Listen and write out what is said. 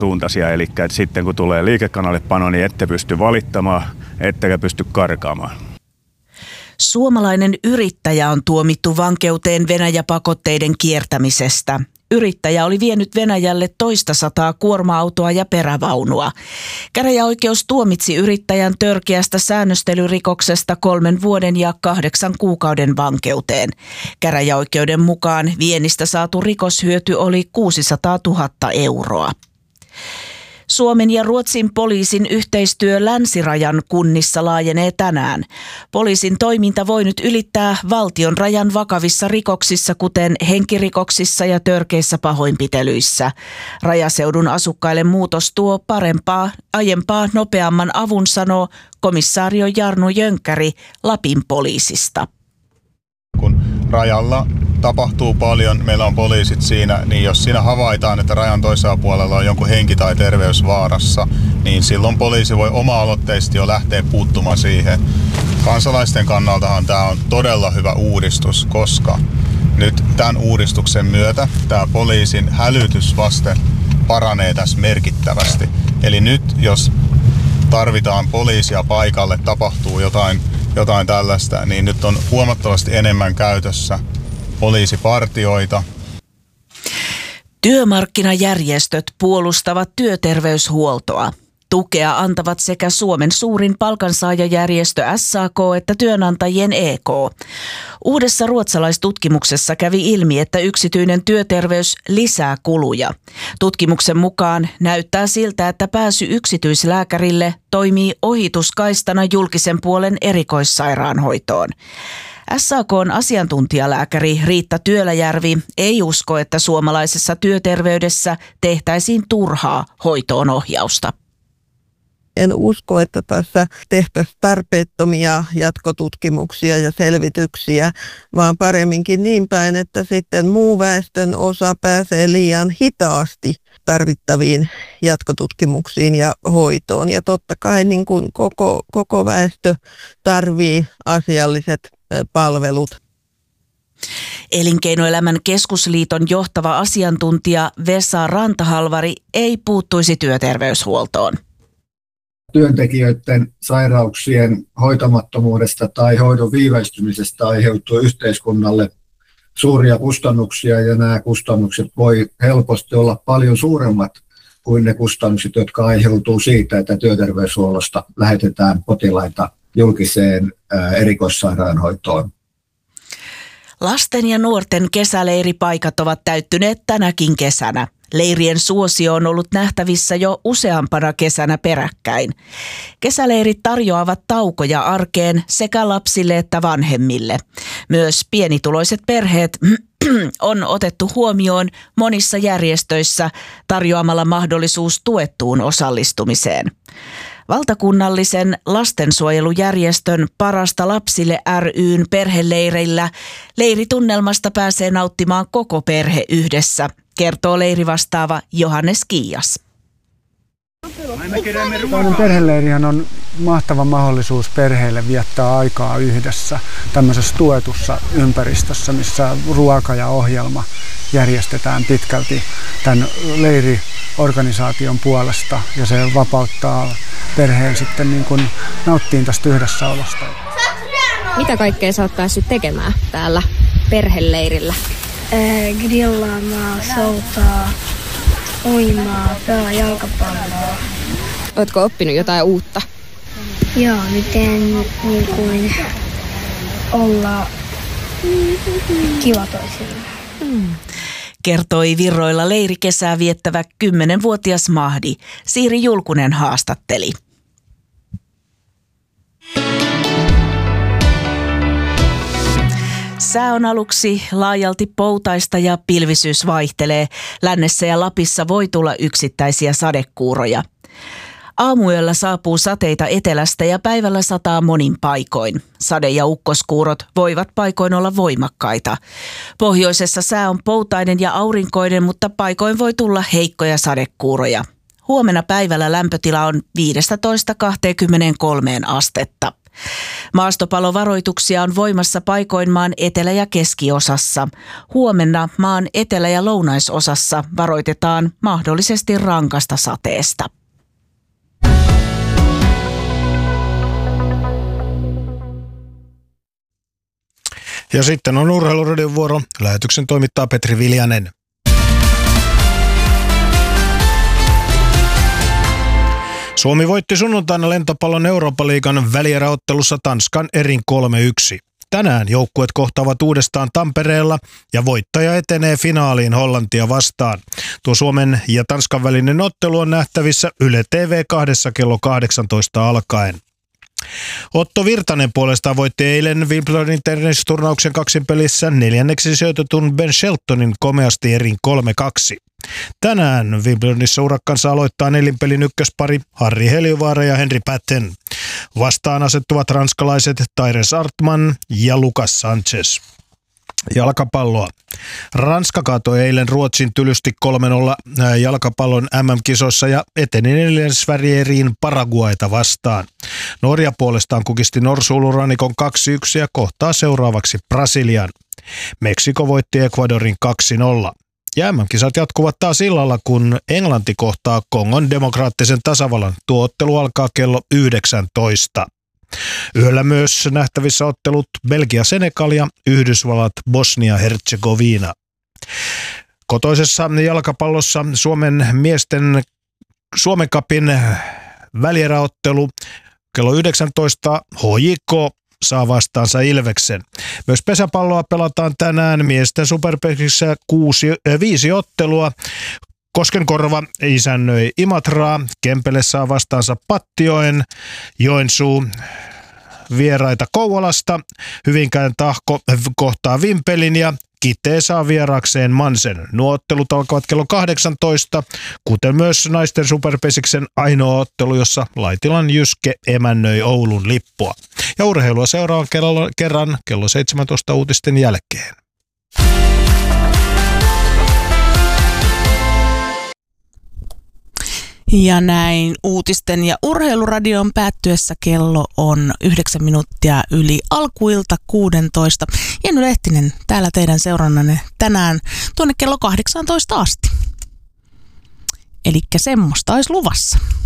suuntaisia, eli että sitten kun tulee liikekanallepano, niin ette pysty valittamaan, ettekä pysty karkaamaan. Suomalainen yrittäjä on tuomittu vankeuteen Venäjä-pakotteiden kiertämisestä. Yrittäjä oli vienyt Venäjälle 200 kuorma-autoa ja perävaunua. Käräjäoikeus tuomitsi yrittäjän törkeästä säännöstelyrikoksesta 3 vuoden ja 8 kuukauden vankeuteen. Käräjäoikeuden mukaan viennistä saatu rikoshyöty oli 600 000 euroa. Suomen ja Ruotsin poliisin yhteistyö länsirajan kunnissa laajenee tänään. Poliisin toiminta voi nyt ylittää valtion rajan vakavissa rikoksissa, kuten henkirikoksissa ja törkeissä pahoinpitelyissä. Rajaseudun asukkaille muutos tuo aiempaa nopeamman avun, sanoo komissaario Jarno Jönkkäri Lapin poliisista. Kun rajalla tapahtuu paljon, meillä on poliisit siinä, niin jos siinä havaitaan, että rajan toisella puolella on jonkun henki tai terveys vaarassa, niin silloin poliisi voi oma-aloitteisesti jo lähteä puuttumaan siihen. Kansalaisten kannaltahan tämä on todella hyvä uudistus, koska nyt tämän uudistuksen myötä tämä poliisin hälytysvaste paranee tässä merkittävästi. Eli nyt jos tarvitaan poliisia paikalle, tapahtuu jotain tällaista, niin nyt on huomattavasti enemmän käytössä poliisipartioita. Työmarkkinajärjestöt puolustavat työterveyshuoltoa. Tukea antavat sekä Suomen suurin palkansaajajärjestö SAK että työnantajien EK. Uudessa ruotsalaistutkimuksessa kävi ilmi, että yksityinen työterveys lisää kuluja. Tutkimuksen mukaan näyttää siltä, että pääsy yksityislääkärille toimii ohituskaistana julkisen puolen erikoissairaanhoitoon. SAK:n asiantuntijalääkäri Riitta Työläjärvi ei usko, että suomalaisessa työterveydessä tehtäisiin turhaa hoitoon ohjausta. En usko, että tässä tehtäisiin tarpeettomia jatkotutkimuksia ja selvityksiä, vaan paremminkin niin päin, että sitten muu väestön osa pääsee liian hitaasti tarvittaviin jatkotutkimuksiin ja hoitoon. Ja totta kai niin kuin koko väestö tarvitsee asialliset palvelut. Elinkeinoelämän keskusliiton johtava asiantuntija Vesa Rantahalvari ei puuttuisi työterveyshuoltoon. Työntekijöiden sairauksien hoitamattomuudesta tai hoidon viivästymisestä aiheutuu yhteiskunnalle suuria kustannuksia, ja nämä kustannukset voi helposti olla paljon suuremmat kuin ne kustannukset, jotka aiheutuu siitä, että työterveyshuollosta lähetetään potilaita julkiseen erikoissairaanhoitoon. Lasten ja nuorten kesäleiripaikat ovat täyttyneet tänäkin kesänä. Leirien suosio on ollut nähtävissä jo useampana kesänä peräkkäin. Kesäleirit tarjoavat taukoja arkeen sekä lapsille että vanhemmille. Myös pienituloiset perheet on otettu huomioon monissa järjestöissä tarjoamalla mahdollisuus tuettuun osallistumiseen. Valtakunnallisen lastensuojelujärjestön Parasta lapsille ry:n perheleireillä leiritunnelmasta pääsee nauttimaan koko perhe yhdessä, kertoo leirivastaava Johannes Kiias. Toinen perheleirihän on mahtava mahdollisuus perheille viettää aikaa yhdessä tämmöisessä tuetussa ympäristössä, missä ruoka ja ohjelma järjestetään pitkälti tämän leiriorganisaation puolesta, ja se vapauttaa perheen sitten niin kuin nauttiin tästä yhdessäolosta. Mitä kaikkea sä oot päässyt tekemään täällä perheleirillä? Grillaamaan, soutaa, uimaa, pelaa jalkapalloa. Ootko oppinut jotain uutta? Joo, miten niin kuin olla kiva toisille. Kertoi Virroilla leirikesää viettävä 10-vuotias Mahdi. Siiri Julkunen haastatteli. Sää on aluksi laajalti poutaista ja pilvisyys vaihtelee. Lännessä ja Lapissa voi tulla yksittäisiä sadekuuroja. Aamuyöllä saapuu sateita etelästä ja päivällä sataa monin paikoin. Sade- ja ukkoskuurot voivat paikoin olla voimakkaita. Pohjoisessa sää on poutainen ja aurinkoinen, mutta paikoin voi tulla heikkoja sadekuuroja. Huomenna päivällä lämpötila on 15–23 astetta. Maastopalovaroituksia on voimassa paikoin maan etelä- ja keskiosassa. Huomenna maan etelä- ja lounaisosassa varoitetaan mahdollisesti rankasta sateesta. Ja sitten on Urheiluradion vuoro. Lähetyksen toimittaa Petri Viljanen. Suomi voitti sunnuntaina lentopallon Eurooppa-liigan välieräottelussa Tanskan erin 3-1. Tänään joukkueet kohtaavat uudestaan Tampereella ja voittaja etenee finaaliin Hollantia vastaan. Tuo Suomen ja Tanskan välinen ottelu on nähtävissä Yle TV2 kello 18 alkaen. Otto Virtanen puolestaan voitti eilen Wimbledonin tennisturnauksen kaksinpelissä 4. sijoitetun Ben Sheltonin komeasti erin 3-2. Tänään Wimbledonissa urakkansa aloittaa nelinpelin ykköspari Harri Heliövaara ja Henri Patten. Vastaan asettuvat ranskalaiset Tyrese Artman ja Lucas Sanchez. Jalkapalloa. Ranska kaatoi eilen Ruotsin tylysti 3-0 jalkapallon MM-kisoissa ja eteni neljännesvärieriin Paraguayta vastaan. Norja puolestaan kukisti Norsu-Ulurannikon 2-1 ja kohtaa seuraavaksi Brasilian. Meksiko voitti Ecuadorin 2-0. Ja MM-kisat jatkuvat taas illalla, kun Englanti kohtaa Kongon demokraattisen tasavallan. Tuo ottelu alkaa kello 19. Yöllä myös nähtävissä ottelut Belgia-Senegal ja Yhdysvallat Bosnia-Herzegovina. Kotoisessa jalkapallossa Suomen miesten Suomen Cupin välieräottelu kello 19 HJK saa vastaansa Ilveksen. Myös pesäpalloa pelataan tänään miesten Superpekissä 5 ottelua. Koskenkorva isännöi Imatraa, Kempele saa vastaansa Pattioen, Joensuu vieraita Kouvolasta, Hyvinkään Tahko kohtaa Vimpelin ja Kitee saa vieraakseen Mansen. Nuo ottelut alkavat kello 18, kuten myös naisten Superpesiksen ainoa ottelu, jossa Laitilan Jyske emännöi Oulun Lippua. Ja urheilua seuraavan kerran kello 17 uutisten jälkeen. Ja näin uutisten ja urheiluradion päättyessä kello on 9 minuuttia yli alkuilta 16. Jenny Lehtinen täällä teidän seurannanne tänään tuonne kello 18 asti. Elikkä semmoista olisi luvassa.